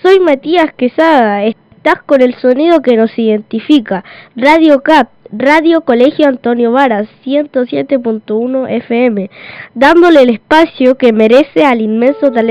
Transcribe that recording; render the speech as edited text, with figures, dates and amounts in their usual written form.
soy Matías Quesada, estás con el sonido que nos identifica, Radio CAP, Radio Colegio Antonio Varas, 107.1 FM, dándole el espacio que merece al inmenso talento